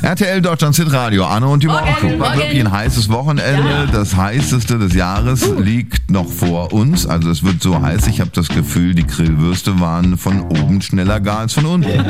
RTL Deutschland Hit Radio, Anne und die Morgen. War wirklich ein heißes Wochenende. Ja. Das heißeste des Jahres liegt noch vor uns. Also es wird so heiß, ich habe das Gefühl, die Grillwürste waren von oben schneller gar als von unten.